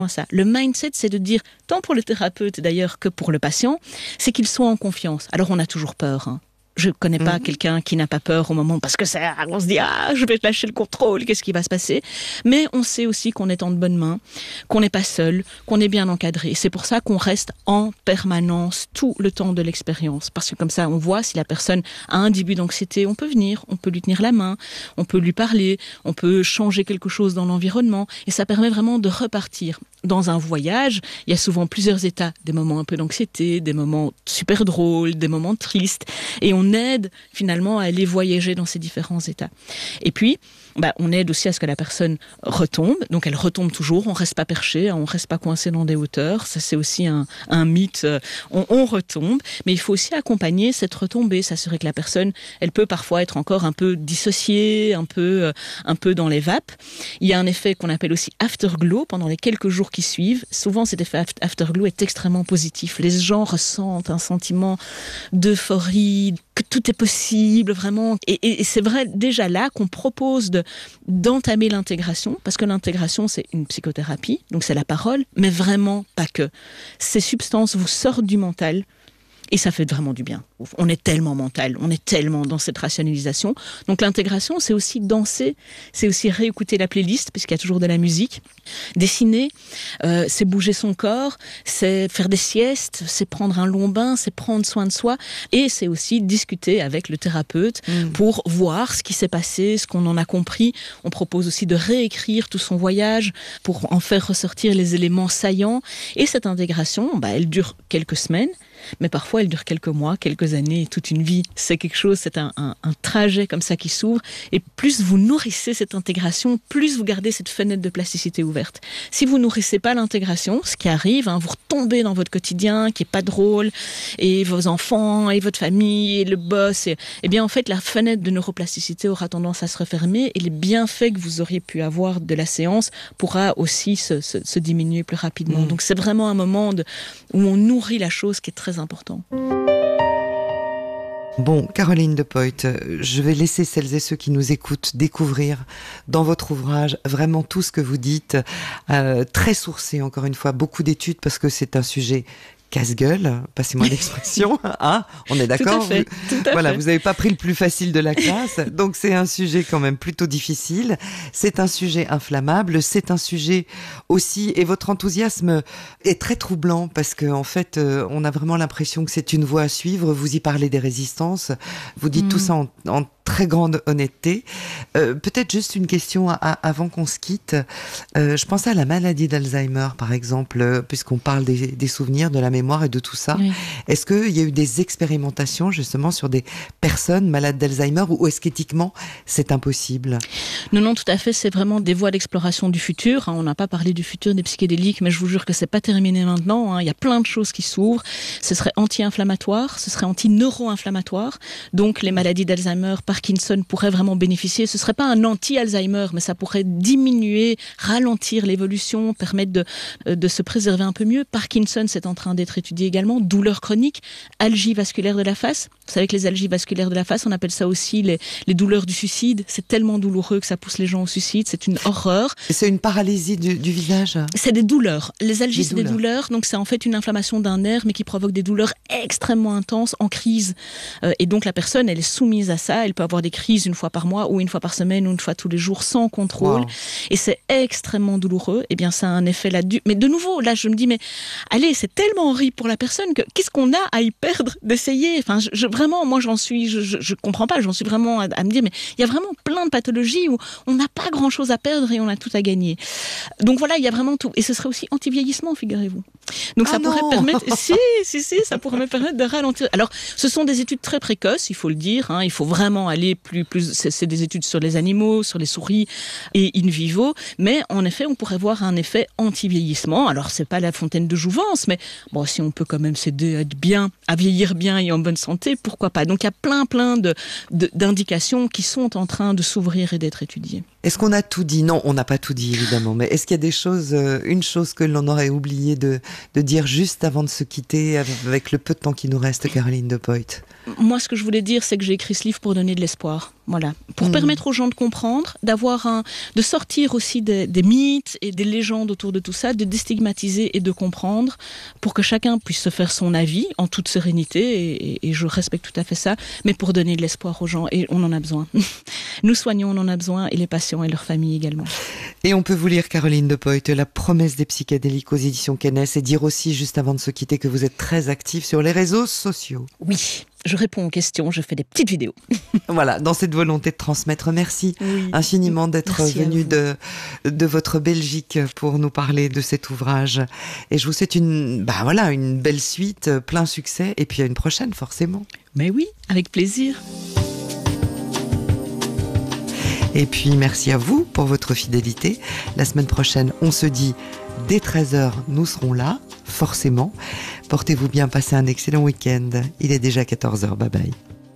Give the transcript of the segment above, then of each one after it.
Ça. Le mindset, c'est de dire, tant pour le thérapeute d'ailleurs que pour le patient, c'est qu'il soit en confiance. Alors on a toujours peur, hein. Je ne connais pas quelqu'un qui n'a pas peur au moment, parce que on se dit, je vais lâcher le contrôle, qu'est-ce qui va se passer? Mais on sait aussi qu'on est en de bonnes mains, qu'on n'est pas seul, qu'on est bien encadré. C'est pour ça qu'on reste en permanence tout le temps de l'expérience. Parce que comme ça, on voit si la personne a un début d'anxiété, on peut venir, on peut lui tenir la main, on peut lui parler, on peut changer quelque chose dans l'environnement. Et ça permet vraiment de repartir. Dans un voyage, il y a souvent plusieurs états, des moments un peu d'anxiété, des moments super drôles, des moments tristes, et on aide finalement à aller voyager dans ces différents états. Et puis, on aide aussi à ce que la personne retombe, donc elle retombe toujours, on reste pas perché, on reste pas coincé dans des hauteurs, ça c'est aussi un mythe, on retombe, mais il faut aussi accompagner cette retombée, s'assurer que la personne, elle peut parfois être encore un peu dissociée, un peu dans les vapes. Il y a un effet qu'on appelle aussi afterglow pendant les quelques jours qui suivent. Souvent cet effet afterglow est extrêmement positif, les gens ressentent un sentiment d'euphorie, que tout est possible, vraiment. Et c'est vrai, déjà là, qu'on propose d'entamer l'intégration, parce que l'intégration, c'est une psychothérapie, donc c'est la parole, mais vraiment pas que. Ces substances vous sortent du mental, et ça fait vraiment du bien. On est tellement mental, on est tellement dans cette rationalisation. Donc l'intégration, c'est aussi danser, c'est aussi réécouter la playlist, puisqu'il y a toujours de la musique. Dessiner, c'est bouger son corps, c'est faire des siestes, c'est prendre un long bain, c'est prendre soin de soi. Et c'est aussi discuter avec le thérapeute pour voir ce qui s'est passé, ce qu'on en a compris. On propose aussi de réécrire tout son voyage pour en faire ressortir les éléments saillants. Et cette intégration, elle dure quelques semaines. Mais parfois, elle dure quelques mois, quelques années, toute une vie. C'est quelque chose, c'est un trajet comme ça qui s'ouvre. Et plus vous nourrissez cette intégration, plus vous gardez cette fenêtre de plasticité ouverte. Si vous nourrissez pas l'intégration, ce qui arrive, vous retombez dans votre quotidien qui est pas drôle, et vos enfants, et votre famille, et le boss, et bien en fait, la fenêtre de neuroplasticité aura tendance à se refermer, et les bienfaits que vous auriez pu avoir de la séance pourra aussi se diminuer plus rapidement. Donc c'est vraiment un moment où on nourrit la chose qui est très important. Bon, Caroline De Pooijt, je vais laisser celles et ceux qui nous écoutent découvrir dans votre ouvrage vraiment tout ce que vous dites, très sourcé encore une fois, beaucoup d'études parce que c'est un sujet casse-gueule, passez-moi l'expression, on est d'accord? Tout à fait. Vous n'avez pas pris le plus facile de la classe, donc c'est un sujet quand même plutôt difficile, c'est un sujet inflammable, c'est un sujet aussi, et votre enthousiasme est très troublant, parce que en fait, on a vraiment l'impression que c'est une voie à suivre, vous y parlez des résistances, vous dites tout ça en très grande honnêteté. Peut-être juste une question avant qu'on se quitte. Je pensais à la maladie d'Alzheimer, par exemple, puisqu'on parle des souvenirs, de la mémoire et de tout ça. Oui. Est-ce qu'il y a eu des expérimentations justement sur des personnes malades d'Alzheimer ou est-ce qu'éthiquement c'est impossible? Non, tout à fait. C'est vraiment des voies d'exploration du futur. On n'a pas parlé du futur des psychédéliques, mais je vous jure que c'est pas terminé maintenant. Il y a plein de choses qui s'ouvrent. Ce serait anti-inflammatoire, ce serait anti-neuro-inflammatoire. Donc les maladies d'Alzheimer, Parkinson pourraient vraiment bénéficier. Ce serait pas un anti-Alzheimer, mais ça pourrait diminuer, ralentir l'évolution, permettre de se préserver un peu mieux. Parkinson, c'est en train d'être étudié également. Douleurs chroniques, algie vasculaire de la face. Vous savez que les algies vasculaires de la face, on appelle ça aussi les douleurs du suicide. C'est tellement douloureux que ça pousse les gens au suicide. C'est une horreur. Et c'est une paralysie du visage? C'est des douleurs. Les algies, c'est des douleurs. Donc c'est en fait une inflammation d'un nerf, mais qui provoque des douleurs extrêmement intenses en crise. Et donc la personne, elle est soumise à ça. Elle peut avoir des crises une fois par mois, ou une fois par semaine, ou une fois tous les jours, sans contrôle. Wow. Et c'est extrêmement douloureux. Eh bien, ça a un effet là-dessus. Mais de nouveau, là, je me dis, mais allez, c'est tellement horrible pour la personne que qu'est-ce qu'on a à y perdre d'essayer? Enfin, vraiment, moi, je comprends pas. J'en suis vraiment à me dire, mais il y a vraiment plein de pathologies où on n'a pas grand-chose à perdre et on a tout à gagner. Donc voilà, il y a vraiment tout. Et ce serait aussi anti-vieillissement, figurez-vous. Donc ça pourrait permettre, ça pourrait me permettre de ralentir. Alors, ce sont des études très précoces, il faut le dire. Il faut vraiment aller plus. C'est des études sur les animaux, sur les souris et in vivo. Mais en effet, on pourrait voir un effet anti-vieillissement. Alors, c'est pas la fontaine de jouvence, mais bon, si on peut quand même s'aider à être bien, à vieillir bien et en bonne santé, pourquoi pas. Donc, il y a plein d'indications qui sont en train de s'ouvrir et d'être étudiées. Est-ce qu'on a tout dit? Non, on n'a pas tout dit, évidemment. Mais est-ce qu'il y a des choses, une chose que l'on aurait oublié de dire juste avant de se quitter, avec le peu de temps qui nous reste, Caroline De Pooijt? Moi, ce que je voulais dire, c'est que j'ai écrit ce livre pour donner de l'espoir. Voilà, pour permettre aux gens de comprendre, de sortir aussi des mythes et des légendes autour de tout ça, de déstigmatiser et de comprendre, pour que chacun puisse se faire son avis en toute sérénité, et je respecte tout à fait ça, mais pour donner de l'espoir aux gens, et on en a besoin. Nous soignons, on en a besoin, et les patients et leurs familles également. Et on peut vous lire, Caroline de Poit, La promesse des psychédéliques aux éditions Kennes, et dire aussi, juste avant de se quitter, que vous êtes très active sur les réseaux sociaux. Oui, je réponds aux questions, je fais des petites vidéos. Voilà, dans cette volonté de transmettre. Merci infiniment d'être venu de votre Belgique pour nous parler de cet ouvrage. Et je vous souhaite une belle suite, plein succès, et puis à une prochaine, forcément. Mais oui, avec plaisir. Et puis merci à vous pour votre fidélité. La semaine prochaine, on se dit dès 13h, nous serons là, forcément. Portez-vous bien, passez un excellent week-end. Il est déjà 14h, bye bye.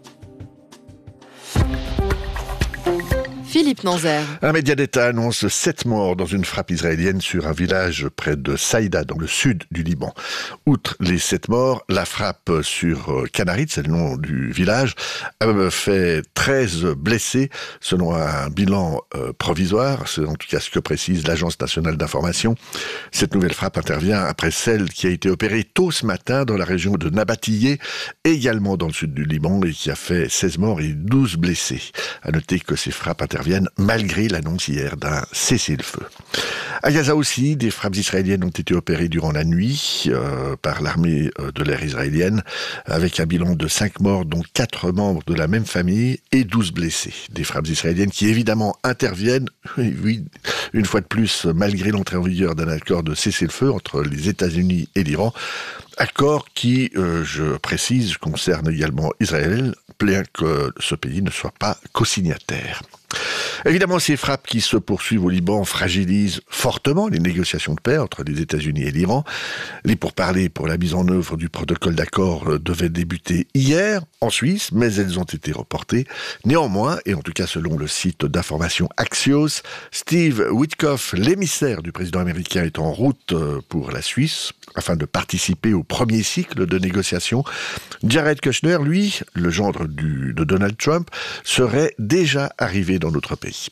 Philippe Nanzer. Un média d'État annonce 7 morts dans une frappe israélienne sur un village près de Saïda, dans le sud du Liban. Outre les 7 morts, la frappe sur Canarit, c'est le nom du village, a fait 13 blessés, selon un bilan provisoire. C'est en tout cas ce que précise l'Agence nationale d'information. Cette nouvelle frappe intervient après celle qui a été opérée tôt ce matin dans la région de Nabatillé, également dans le sud du Liban, et qui a fait 16 morts et 12 blessés. À noter que ces frappes interviennent malgré l'annonce hier d'un cessez-le-feu. À Gaza aussi, des frappes israéliennes ont été opérées durant la nuit par l'armée de l'air israélienne, avec un bilan de 5 morts, dont 4 membres de la même famille et 12 blessés. Des frappes israéliennes qui évidemment interviennent, oui, une fois de plus, malgré l'entrée en vigueur d'un accord de cessez-le-feu entre les États-Unis et l'Iran. Accord qui, je précise, concerne également Israël, bien que ce pays ne soit pas co-signataire. Évidemment, ces frappes qui se poursuivent au Liban fragilisent fortement les négociations de paix entre les États-Unis et l'Iran. Les pourparlers pour la mise en œuvre du protocole d'accord devaient débuter hier en Suisse, mais elles ont été reportées. Néanmoins, et en tout cas selon le site d'information Axios, Steve Witkoff, l'émissaire du président américain, est en route pour la Suisse afin de participer au premier cycle de négociations. Jared Kushner, lui, le gendre de Donald Trump, serait déjà arrivé dans notre pays.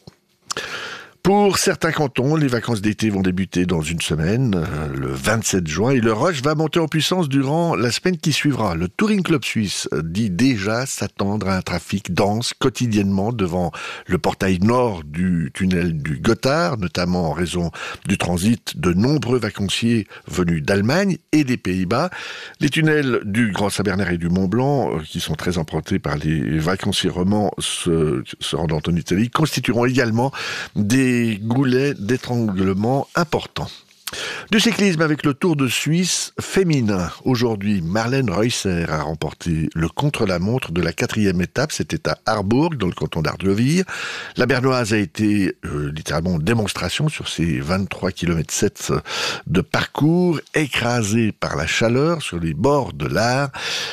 Pour certains cantons, les vacances d'été vont débuter dans une semaine, le 27 juin, et le rush va monter en puissance durant la semaine qui suivra. Le Touring Club Suisse dit déjà s'attendre à un trafic dense quotidiennement devant le portail nord du tunnel du Gothard, notamment en raison du transit de nombreux vacanciers venus d'Allemagne et des Pays-Bas. Les tunnels du Grand Saint-Bernard et du Mont-Blanc, qui sont très empruntés par les vacanciers romans se rendant en Italie, constitueront également des goulets d'étranglement importants. Du cyclisme avec le Tour de Suisse féminin. Aujourd'hui, Marlène Reusser a remporté le contre-la-montre de la 4e étape. C'était à Harburg, dans le canton d'Ardeville. La Bernoise a été littéralement en démonstration sur ses 23 km 7 de parcours, écrasée par la chaleur sur les bords de l'Ar.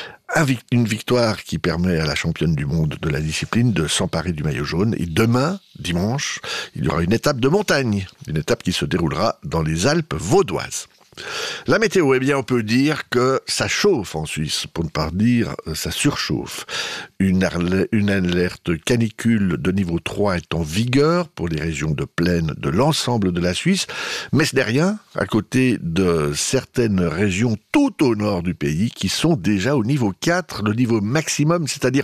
Une victoire qui permet à la championne du monde de la discipline de s'emparer du maillot jaune. Et demain, dimanche, il y aura une étape de montagne. Une étape qui se déroulera dans les Alpes vaudoises. La météo, eh bien, on peut dire que ça chauffe en Suisse, pour ne pas dire ça surchauffe. Une alerte canicule de niveau 3 est en vigueur pour les régions de plaine de l'ensemble de la Suisse, mais ce n'est rien à côté de certaines régions tout au nord du pays qui sont déjà au niveau 4, le niveau maximum, c'est-à-dire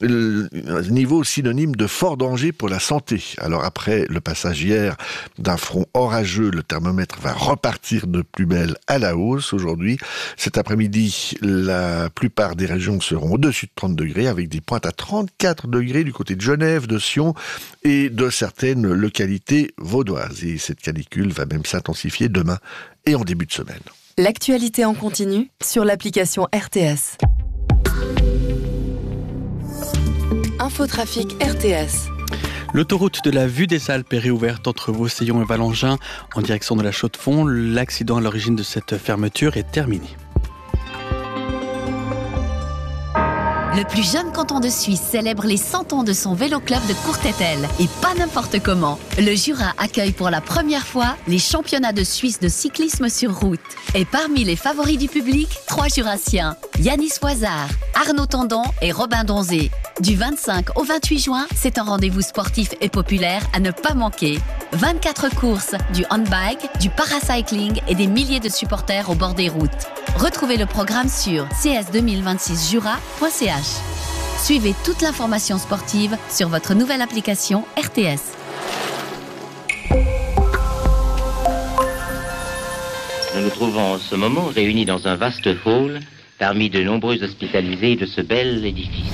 un niveau synonyme de fort danger pour la santé. Alors après le passage hier d'un front orageux, le thermomètre va repartir de plus belle à la hausse aujourd'hui. Cet après-midi, la plupart des régions seront au-dessus de 30 degrés, avec des pointes à 34 degrés du côté de Genève, de Sion et de certaines localités vaudoises. Et cette canicule va même s'intensifier demain et en début de semaine. L'actualité en continu sur l'application RTS. Infotrafic RTS. L'autoroute de la Vue des Alpes est réouverte entre Vaucillon et Valangin en direction de la Chaux-de-Fonds. L'accident à l'origine de cette fermeture est terminé. Le plus jeune canton de Suisse célèbre les 100 ans de son vélo-club de Courtétel. Et pas n'importe comment. Le Jura accueille pour la première fois les championnats de Suisse de cyclisme sur route. Et parmi les favoris du public, 3 Jurassiens. Yanis Poisard, Arnaud Tendon et Robin Donzé. Du 25 au 28 juin, c'est un rendez-vous sportif et populaire à ne pas manquer. 24 courses, du handbike, du paracycling et des milliers de supporters au bord des routes. Retrouvez le programme sur cs2026jura.ch. Suivez toute l'information sportive sur votre nouvelle application RTS. Nous nous trouvons en ce moment réunis dans un vaste hall parmi de nombreux hospitalisés de ce bel édifice.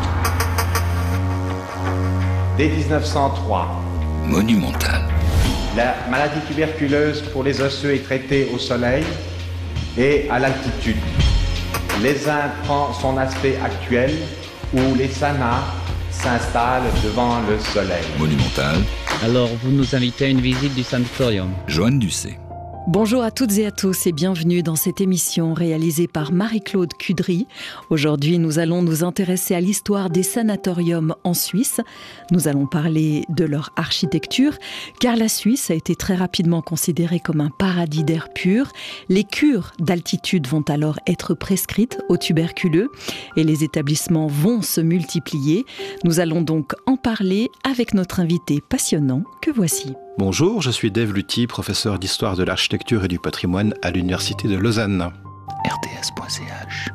Dès 1903, monumental. la maladie tuberculeuse pour les osseux est traitée au soleil et à l'altitude. Les Indes prend son aspect actuel où les sanas s'installent devant le soleil. Monumental. Alors, vous nous invitez à une visite du sanatorium. Joanne Ducé. Bonjour à toutes et à tous et bienvenue dans cette émission réalisée par Marie-Claude Cudry. Aujourd'hui, nous allons nous intéresser à l'histoire des sanatoriums en Suisse. Nous allons parler de leur architecture, car la Suisse a été très rapidement considérée comme un paradis d'air pur. Les cures d'altitude vont alors être prescrites aux tuberculeux et les établissements vont se multiplier. Nous allons donc en parler avec notre invité passionnant que voici. Bonjour, je suis Dave Lutti, professeur d'histoire de l'architecture et du patrimoine à l'Université de Lausanne. RTS.ch.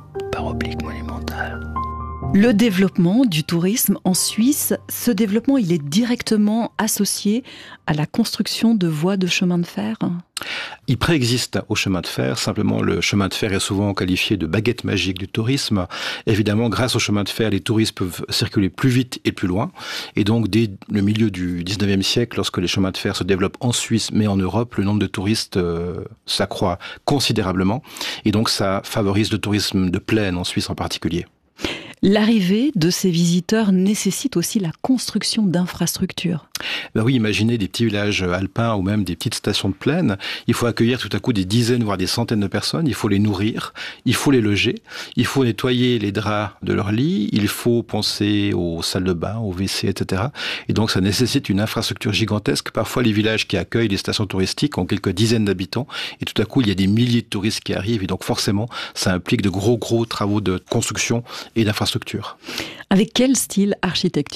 Monumental. Le développement du tourisme en Suisse, ce développement, il est directement associé à la construction de voies de chemin de fer. Il préexiste au chemin de fer, simplement le chemin de fer est souvent qualifié de baguette magique du tourisme. Évidemment, grâce au chemin de fer, les touristes peuvent circuler plus vite et plus loin. Et donc, dès le milieu du 19e siècle, lorsque les chemins de fer se développent en Suisse, mais en Europe, le nombre de touristes s'accroît considérablement. Et donc, ça favorise le tourisme de plaine en Suisse en particulier. L'arrivée de ces visiteurs nécessite aussi la construction d'infrastructures. Ben oui, imaginez des petits villages alpins ou même des petites stations de plaine. Il faut accueillir tout à coup des dizaines, voire des centaines de personnes. Il faut les nourrir, il faut les loger, il faut nettoyer les draps de leur lit, il faut penser aux salles de bain, aux WC, etc. Et donc ça nécessite une infrastructure gigantesque. Parfois, les villages qui accueillent les stations touristiques ont quelques dizaines d'habitants. Et tout à coup, il y a des milliers de touristes qui arrivent. Et donc forcément, ça implique de gros travaux de construction et d'infrastructure. Avec quel style architectural ?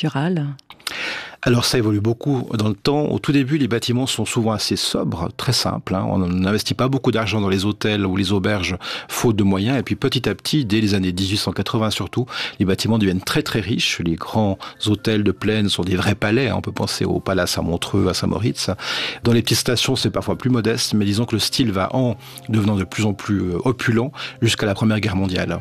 Alors ça évolue beaucoup dans le temps. Au tout début, les bâtiments sont souvent assez sobres, très simples. On n'investit pas beaucoup d'argent dans les hôtels ou les auberges, faute de moyens. Et puis petit à petit, dès les années 1880 surtout, les bâtiments deviennent très très riches. Les grands hôtels de plaine sont des vrais palais. On peut penser au palace à Montreux, à Saint-Moritz. Dans les petites stations, c'est parfois plus modeste, mais disons que le style va en devenant de plus en plus opulent jusqu'à la Première Guerre mondiale.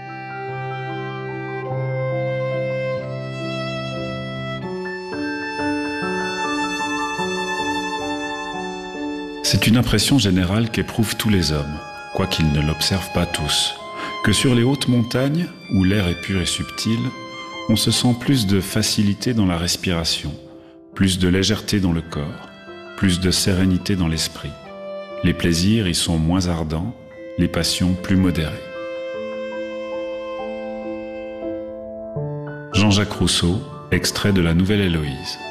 C'est une impression générale qu'éprouvent tous les hommes, quoiqu'ils ne l'observent pas tous, que sur les hautes montagnes, où l'air est pur et subtil, on se sent plus de facilité dans la respiration, plus de légèreté dans le corps, plus de sérénité dans l'esprit. Les plaisirs y sont moins ardents, les passions plus modérées. Jean-Jacques Rousseau, extrait de La Nouvelle Héloïse.